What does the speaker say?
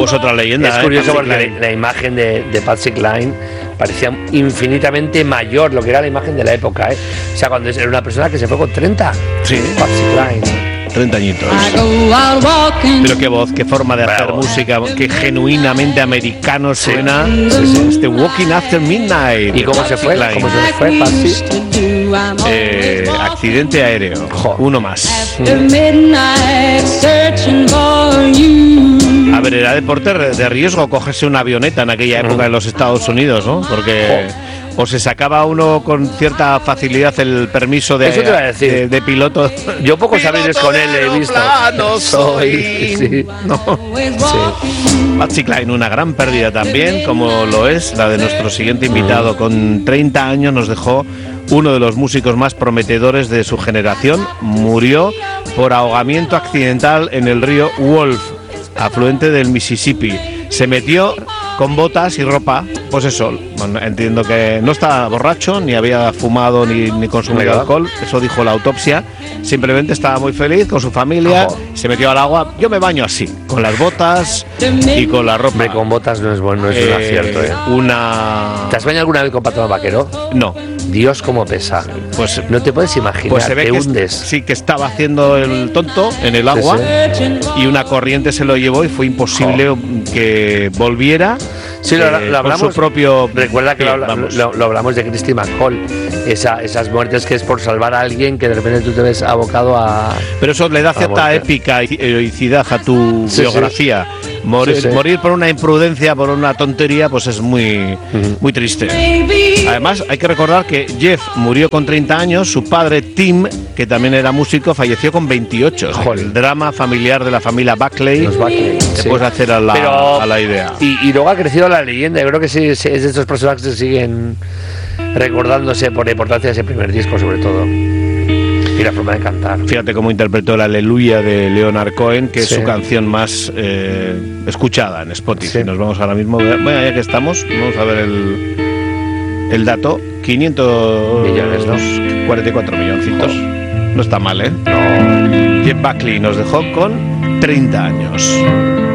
Pues otra leyenda. Es curioso porque la imagen de Patsy Cline parecía infinitamente mayor, lo que era la imagen de la época, ¿eh? O sea, cuando era una persona que se fue con 30. Sí. Patsy Cline. 30 añitos. Pero qué voz, qué forma de hacer música, que genuinamente americano suena. Sí. Este Walking After Midnight. ¿Y cómo se fue? ¿Cómo se fue, Patsy? Accidente aéreo. Uno más. A ver, era deporte de riesgo cogerse una avioneta en aquella época en los Estados Unidos, ¿no? Porque o se sacaba uno con cierta facilidad el permiso de piloto. Yo pocos aviones con él he visto. Sí. Patsy Cline, una gran pérdida también, como lo es la de nuestro siguiente invitado. Con 30 años nos dejó uno de los músicos más prometedores de su generación. Murió por ahogamiento accidental en el río Wolf, afluente del Mississippi. Se metió con botas y ropa, pues eso, bueno, entiendo que no estaba borracho, ni había fumado ni consumido alcohol, eso dijo la autopsia, simplemente estaba muy feliz con su familia, se metió al agua. Yo me baño así, con las botas y con la ropa. Hombre, con botas no es bueno, no es un acierto, ¿eh? ¿Te has bañado alguna vez con pantalón vaquero? No. Dios, cómo pesa. Pues no te puedes imaginar, pues se ve te que hundes. Sí, que estaba haciendo el tonto en el agua, y una corriente se lo llevó y fue imposible que volviera. Sí, lo hablamos. Con su propio. Recuerda que lo hablamos de Christy McCall. Esas muertes que es por salvar a alguien que de repente tú te ves abocado a. Pero eso le da cierta épica y heroicidad a tu biografía. Morir por una imprudencia, por una tontería, pues es muy triste. Además, hay que recordar que Jeff murió con 30 años, su padre Tim, que también era músico, falleció con 28. El drama familiar de la familia Buckley. Los Buckley, te puedes hacer a la idea. Y luego ha crecido la leyenda. Yo creo que sí, es de estos personajes que siguen recordándose por la importancia de ese primer disco, sobre todo. Y la forma de cantar. Fíjate cómo interpretó el Aleluya de Leonard Cohen, que es su canción más escuchada en Spotify. Nos vamos ahora mismo. Bueno, ya que estamos, vamos a ver el dato. 500 millones, ¿no? 44 milloncitos. No está mal, ¿eh? No. Jeff Buckley nos dejó con 30 años.